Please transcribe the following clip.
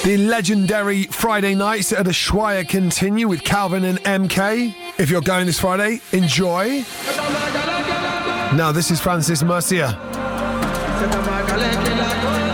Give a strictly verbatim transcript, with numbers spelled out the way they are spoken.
The legendary Friday nights at Ushuaia continue with Calvin and M K. If you're going this Friday, enjoy. Now, this is Francis Murcia.